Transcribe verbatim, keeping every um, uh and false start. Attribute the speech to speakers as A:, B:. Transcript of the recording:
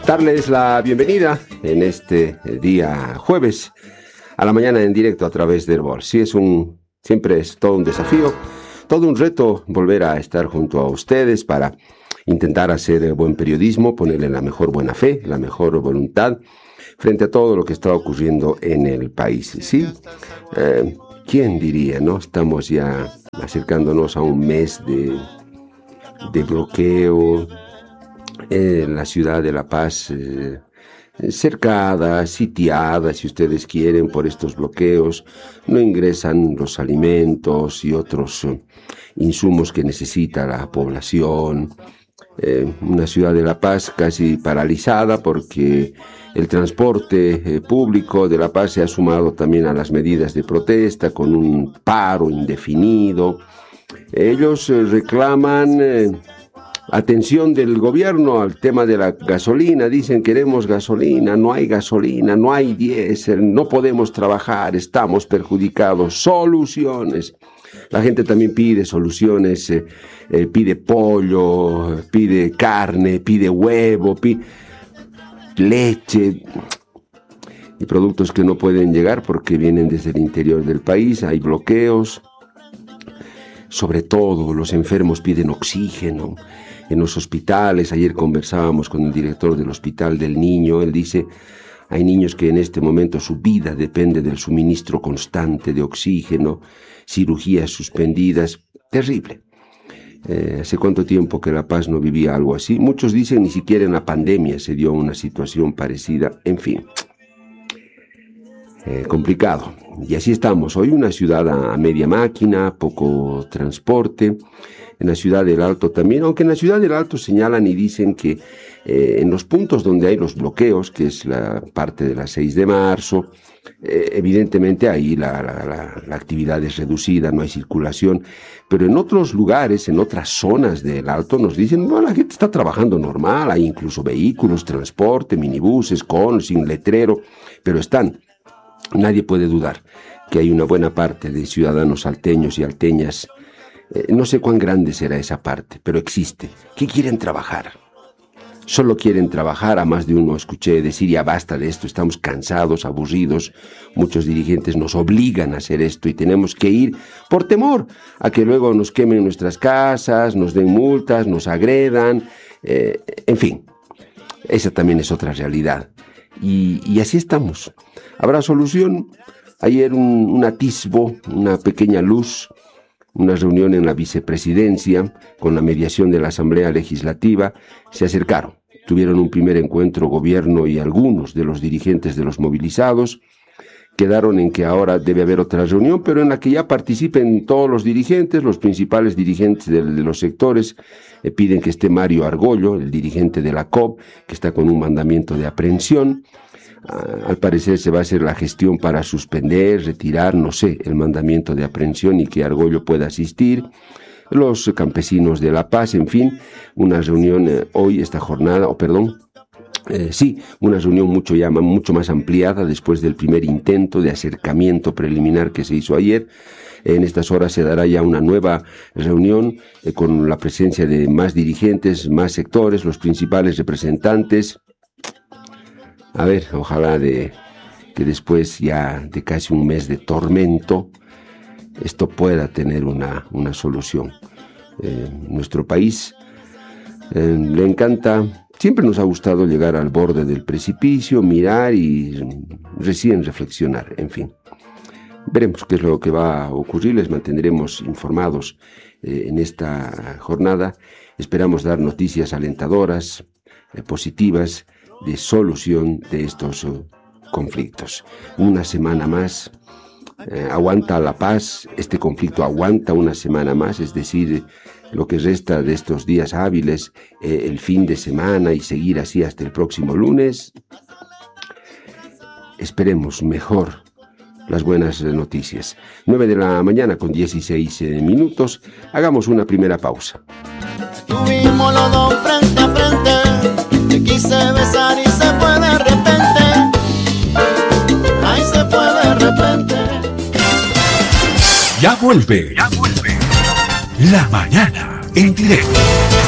A: Darles la bienvenida en este día jueves a la mañana en directo a través de Herbol. Sí, es un, siempre es todo un desafío, todo un reto volver a estar junto a ustedes para intentar hacer buen periodismo, ponerle la mejor buena fe, la mejor voluntad frente a todo lo que está ocurriendo en el país. Sí, eh, ¿quién diría, no? Estamos ya acercándonos a un mes de, de bloqueo. Eh, la ciudad de La Paz eh, cercada, sitiada, si ustedes quieren, por estos bloqueos. No ingresan los alimentos y otros eh, insumos que necesita la población. Eh, una ciudad de La Paz casi paralizada porque el transporte eh, público de La Paz se ha sumado también a las medidas de protesta con un paro indefinido. Ellos eh, reclaman eh, atención del gobierno al tema de la gasolina. Dicen: queremos gasolina, no hay gasolina, no hay diésel, no podemos trabajar, estamos perjudicados. Soluciones. La gente también pide soluciones, eh, eh, pide pollo, pide carne, pide huevo, pide leche y productos que no pueden llegar porque vienen desde el interior del país. Hay bloqueos. Sobre todo los enfermos piden oxígeno en los hospitales. Ayer conversábamos con el director del Hospital del Niño. Él dice: hay niños que en este momento su vida depende del suministro constante de oxígeno, cirugías suspendidas. Terrible. Eh, ¿Hace cuánto tiempo que La Paz no vivía algo así? Muchos dicen ni siquiera en la pandemia se dio una situación parecida. En fin, eh, complicado. Y así estamos. Hoy una ciudad a, a media máquina, poco transporte. En la ciudad del Alto también, aunque en la ciudad del Alto señalan y dicen que eh, en los puntos donde hay los bloqueos, que es la parte de la seis de marzo, eh, evidentemente ahí la, la, la, la actividad es reducida, no hay circulación, pero en otros lugares, en otras zonas del Alto nos dicen: no, la gente está trabajando normal, hay incluso vehículos, transporte, minibuses, con, sin letrero, pero están. Nadie puede dudar que hay una buena parte de ciudadanos salteños y alteñas. Eh, no sé cuán grande será esa parte, pero existe, que quieren trabajar. Solo quieren trabajar. A más de uno escuché decir: ya basta de esto, estamos cansados, aburridos. Muchos dirigentes nos obligan a hacer esto y tenemos que ir por temor a que luego nos quemen nuestras casas, nos den multas, nos agredan. Eh, en fin, esa también es otra realidad. Y, y así estamos. ¿Habrá solución? Ayer un, un atisbo, una pequeña luz. Una reunión en la vicepresidencia con la mediación de la Asamblea Legislativa. Se acercaron, tuvieron un primer encuentro gobierno y algunos de los dirigentes de los movilizados. Quedaron en que ahora debe haber otra reunión, pero en la que ya participen todos los dirigentes, los principales dirigentes de, de los sectores. Eh, piden que esté Mario Argollo, el dirigente de la C O B, que está con un mandamiento de aprehensión. Al parecer se va a hacer la gestión para suspender, retirar, no sé, el mandamiento de aprehensión y que Argollo pueda asistir. Los campesinos de La Paz, en fin, una reunión eh, hoy, esta jornada, o oh, perdón, eh, sí, una reunión mucho, ya, mucho más ampliada después del primer intento de acercamiento preliminar que se hizo ayer. En estas horas se dará ya una nueva reunión eh, con la presencia de más dirigentes, más sectores, los principales representantes. A ver, ojalá de que después ya de casi un mes de tormento esto pueda tener una, una solución. Eh, nuestro país eh, le encanta, siempre nos ha gustado llegar al borde del precipicio, mirar y recién reflexionar, en fin. Veremos qué es lo que va a ocurrir, les mantendremos informados eh, en esta jornada. Esperamos dar noticias alentadoras, eh, positivas, de solución de estos uh, conflictos. Una semana más eh, aguanta La Paz, este conflicto aguanta una semana más, es decir, lo que resta de estos días hábiles, eh, el fin de semana y seguir así hasta el próximo lunes. Esperemos mejor las buenas noticias. nueve de la mañana con dieciséis eh, minutos, hagamos una primera pausa.
B: Estuvimos los dos frente a frente. Te quise besar y se fue de repente. Ay, se fue de repente.
C: Ya vuelve. Ya vuelve. La mañana en directo.